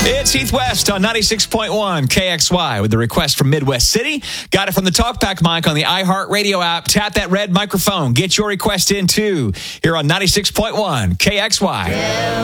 It's Heath West on 96.1 KXY with the request from Midwest City. Got it from the TalkBack mic on the iHeartRadio app. Tap that red microphone. Get your request in too here on 96.1 KXY.